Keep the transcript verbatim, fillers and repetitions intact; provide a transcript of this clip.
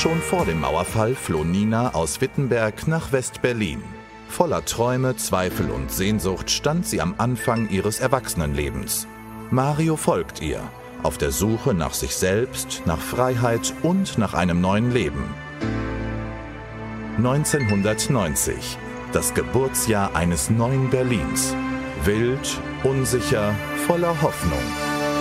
Schon vor dem Mauerfall floh Nina aus Wittenberg nach West-Berlin. Voller Träume, Zweifel und Sehnsucht stand sie am Anfang ihres Erwachsenenlebens. Mario folgt ihr, auf der Suche nach sich selbst, nach Freiheit und nach einem neuen Leben. neunzehnhundertneunzig, das Geburtsjahr eines neuen Berlins. Wild, unsicher, voller Hoffnung.